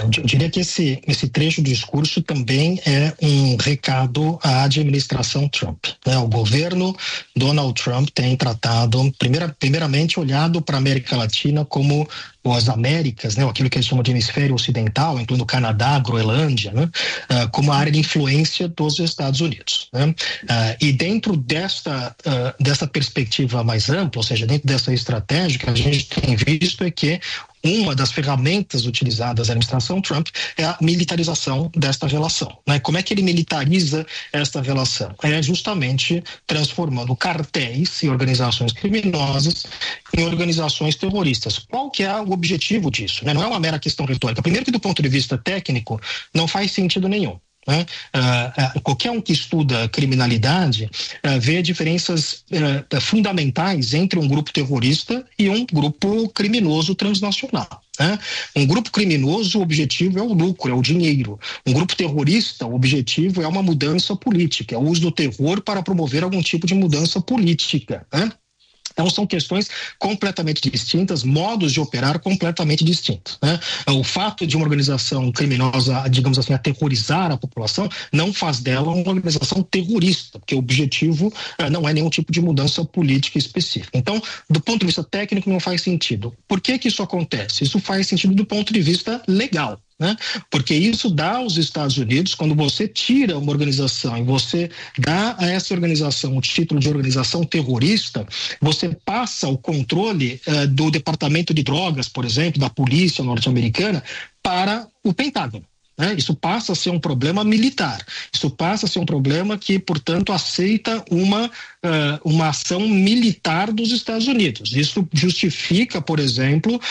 Eu diria que esse trecho do discurso também é um recado à administração Trump, né? O governo Donald Trump tem tratado, primeiramente olhado para a América Latina como as Américas, né? Aquilo que eles chamam de hemisfério ocidental, incluindo Canadá, Groenlândia, né? Como a área de influência dos Estados Unidos, né? E dentro dessa perspectiva mais ampla, ou seja, dentro dessa estratégia, que a gente tem visto é que uma das ferramentas utilizadas na administração Trump é a militarização desta relação, né? Como é que ele militariza esta relação? É justamente transformando cartéis e organizações criminosas em organizações terroristas. Qual que é o objetivo disso, né? Não é uma mera questão retórica. Primeiro que do ponto de vista técnico não faz sentido nenhum, né? Qualquer um que estuda criminalidade vê diferenças fundamentais entre um grupo terrorista e um grupo criminoso transnacional, né? Um grupo criminoso, o objetivo é o lucro, é o dinheiro. Um grupo terrorista, o objetivo é uma mudança política, é o uso do terror para promover algum tipo de mudança política, né? Então são questões completamente distintas, modos de operar completamente distintos, né? O fato de uma organização criminosa, digamos assim, aterrorizar a população, não faz dela uma organização terrorista, porque o objetivo não é nenhum tipo de mudança política específica. Então, do ponto de vista técnico, não faz sentido. Por que isso acontece? Isso faz sentido do ponto de vista legal, né? Porque isso dá aos Estados Unidos, quando você tira uma organização e você dá a essa organização o título de organização terrorista, você passa o controle do Departamento de Drogas, por exemplo, da polícia norte-americana, para o Pentágono. Isso passa a ser um problema militar, isso passa a ser um problema que, portanto, aceita uma ação militar dos Estados Unidos. Isso justifica, por exemplo,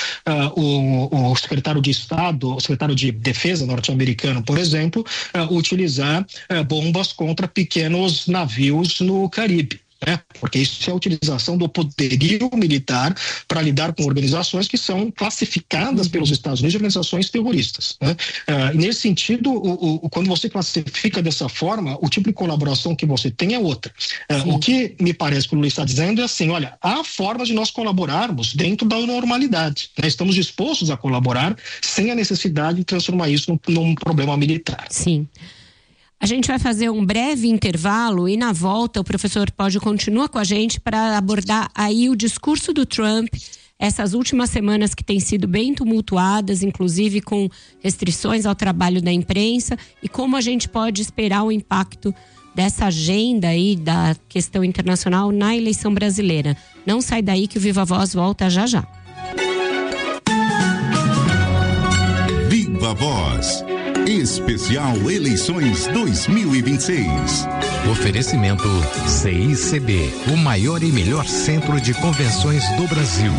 o secretário de Estado, o secretário de Defesa norte-americano, por exemplo, utilizar bombas contra pequenos navios no Caribe. Porque isso é a utilização do poderio militar para lidar com organizações que são classificadas pelos Estados Unidos de organizações terroristas, né? E nesse sentido, quando você classifica dessa forma, o tipo de colaboração que você tem é outra. O que me parece que o Luiz está dizendo é assim, olha, há formas de nós colaborarmos dentro da normalidade, né? Estamos dispostos a colaborar sem a necessidade de transformar isso num problema militar. Sim. A gente vai fazer um breve intervalo e na volta o professor Poggi continua com a gente para abordar aí o discurso do Trump, essas últimas semanas que têm sido bem tumultuadas, inclusive com restrições ao trabalho da imprensa, e como a gente pode esperar o impacto dessa agenda aí da questão internacional na eleição brasileira. Não sai daí que o Viva Voz volta já já. Viva Voz. Especial Eleições 2026. Oferecimento CICB, o maior e melhor centro de convenções do Brasil.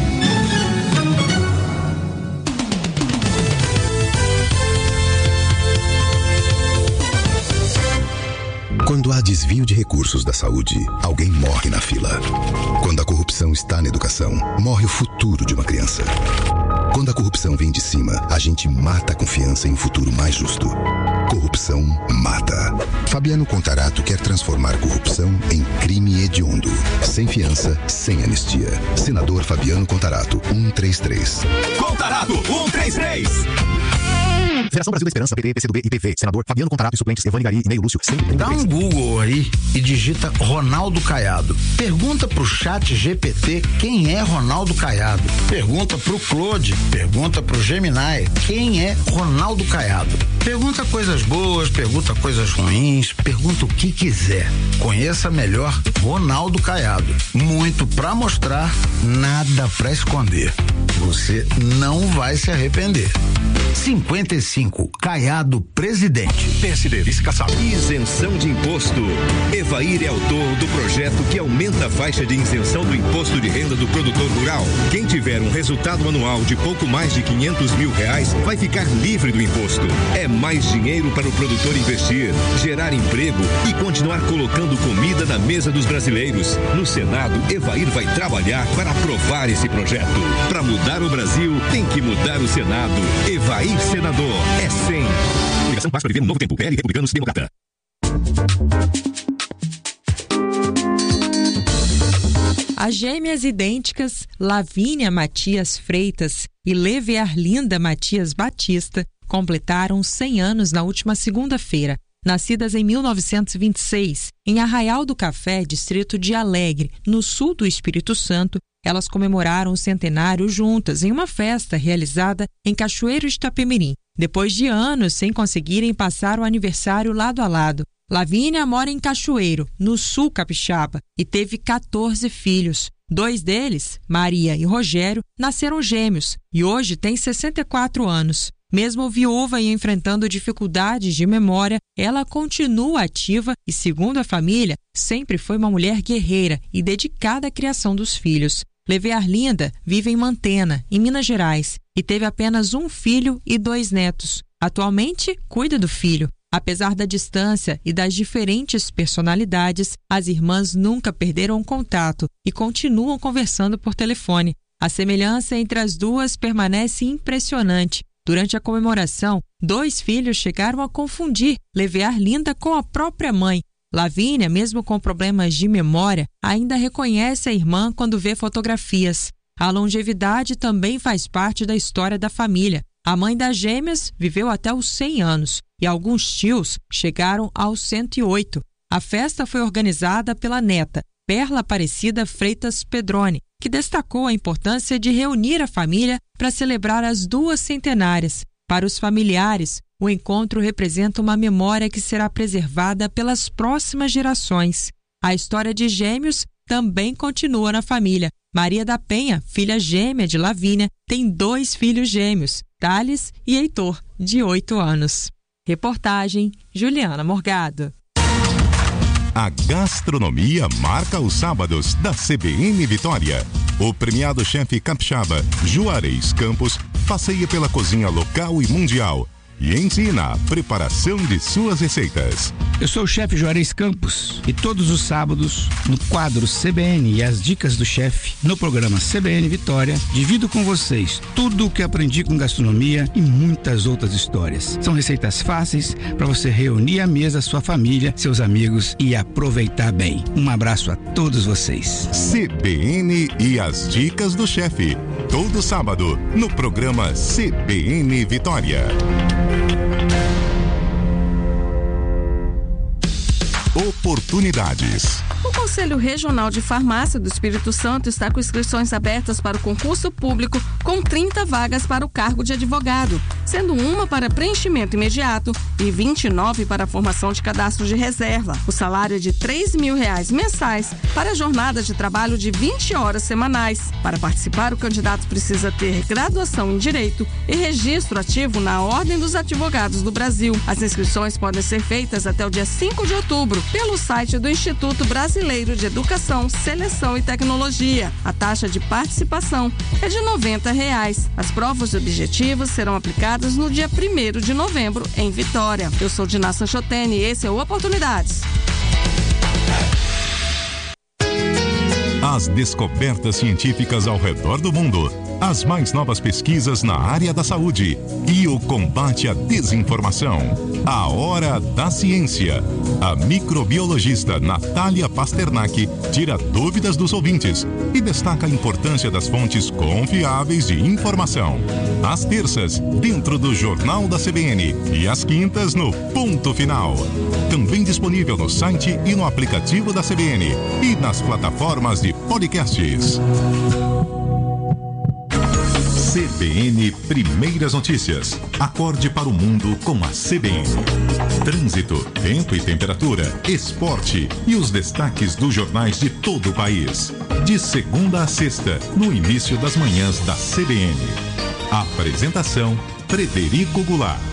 Quando há desvio de recursos da saúde, alguém morre na fila. Quando a corrupção está na educação, morre o futuro de uma criança. Quando a corrupção vem de cima, a gente mata a confiança em um futuro mais justo. Corrupção mata. Fabiano Contarato quer transformar corrupção em crime hediondo. Sem fiança, sem anistia. Senador Fabiano Contarato, 133. Contarato, 133. Federação Brasil da Esperança, PT, PCdoB e PV. Senador Fabiano Contarato e suplentes Evane Gari e Neio Lúcio. Dá um Google aí e digita Ronaldo Caiado. Pergunta pro chat GPT quem é Ronaldo Caiado. Pergunta pro Claude, pergunta pro Gemini quem é Ronaldo Caiado. Pergunta coisas boas, pergunta coisas ruins, pergunta o que quiser. Conheça melhor Ronaldo Caiado. Muito pra mostrar, nada pra esconder. Você não vai se arrepender. 55, Caiado presidente. PSD Vice-Caçado. Isenção de imposto. Evair é autor do projeto que aumenta a faixa de isenção do imposto de renda do produtor rural. Quem tiver um resultado anual de pouco mais de R$500 mil vai ficar livre do imposto. É mais dinheiro para o produtor investir, gerar emprego e continuar colocando comida na mesa dos brasileiros. No Senado, Evair vai trabalhar para aprovar esse projeto. Para mudar o Brasil, tem que mudar o Senado. Evair Senador, é 100. Ligação Paz para viver um novo tempo. PL Republicanos Democrata. As gêmeas idênticas Lavínia Matias Freitas e Levi Arlinda Matias Batista completaram 100 anos na última segunda-feira. Nascidas em 1926, em Arraial do Café, distrito de Alegre, no sul do Espírito Santo, elas comemoraram o centenário juntas em uma festa realizada em Cachoeiro de Itapemirim, depois de anos sem conseguirem passar o aniversário lado a lado. Lavínia mora em Cachoeiro, no sul capixaba, e teve 14 filhos. 2 deles, Maria e Rogério, nasceram gêmeos e hoje tem 64 anos. Mesmo viúva e enfrentando dificuldades de memória, ela continua ativa e, segundo a família, sempre foi uma mulher guerreira e dedicada à criação dos filhos. Levê Arlinda vive em Mantena, em Minas Gerais, e teve apenas um filho e 2 netos. Atualmente, cuida do filho. Apesar da distância e das diferentes personalidades, as irmãs nunca perderam o contato e continuam conversando por telefone. A semelhança entre as duas permanece impressionante. Durante a comemoração, 2 filhos chegaram a confundir Levê Arlinda com a própria mãe. Lavínia, mesmo com problemas de memória, ainda reconhece a irmã quando vê fotografias. A longevidade também faz parte da história da família. A mãe das gêmeas viveu até os 100 anos e alguns tios chegaram aos 108. A festa foi organizada pela neta, Perla Aparecida Freitas Pedroni, que destacou a importância de reunir a família para celebrar as 2 centenárias. Para os familiares, o encontro representa uma memória que será preservada pelas próximas gerações. A história de gêmeos também continua na família. Maria da Penha, filha gêmea de Lavínia, tem 2 filhos gêmeos, Thales e Heitor, de 8 anos. Reportagem Juliana Morgado. A gastronomia marca os sábados da CBN Vitória. O premiado chefe capixaba Juarez Campos passeia pela cozinha local e mundial e ensina a preparação de suas receitas. Eu sou o chefe Juarez Campos e todos os sábados, no quadro CBN e as dicas do chefe, no programa CBN Vitória, divido com vocês tudo o que aprendi com gastronomia e muitas outras histórias. São receitas fáceis para você reunir à mesa sua família, seus amigos e aproveitar bem. Um abraço a todos vocês. CBN e as dicas do chefe, todo sábado, no programa CBN Vitória. Oportunidades. O Conselho Regional de Farmácia do Espírito Santo está com inscrições abertas para o concurso público com 30 vagas para o cargo de advogado, sendo uma para preenchimento imediato e 29 para a formação de cadastro de reserva. O salário é de R$3.000 mensais para jornada de trabalho de 20 horas semanais. Para participar, o candidato precisa ter graduação em Direito e registro ativo na Ordem dos Advogados do Brasil. As inscrições podem ser feitas até o dia 5 de outubro pelo site do Instituto Brasileiro de Educação, Seleção e Tecnologia. A taxa de participação é de R$90. As provas objetivas serão aplicadas no dia 1º de novembro, em Vitória. Eu sou Diná Sanchotene e esse é o Oportunidades. As descobertas científicas ao redor do mundo, as mais novas pesquisas na área da saúde e o combate à desinformação. A Hora da Ciência. A microbiologista Natália Pasternak tira dúvidas dos ouvintes e destaca a importância das fontes confiáveis de informação. Às terças, dentro do Jornal da CBN e às quintas no Ponto Final. Também disponível no site e no aplicativo da CBN e nas plataformas de podcasts. CBN Primeiras Notícias. Acorde para o mundo com a CBN. Trânsito, tempo e temperatura, esporte e os destaques dos jornais de todo o país. De segunda a sexta, no início das manhãs da CBN. Apresentação: Frederico Goulart.